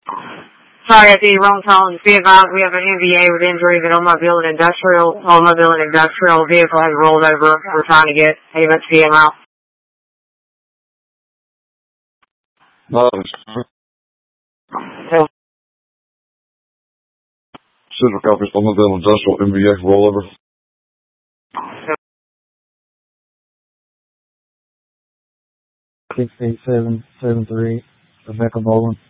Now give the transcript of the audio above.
Sorry, I see wrong tone. Be advised, we have an NVA with injuries in automobile and industrial. Automobile and industrial vehicle has rolled over. We're trying to get AMSPM out. Nice. Central copies, automobile, industrial, NVA, rollover. 68773, Rebecca Boland.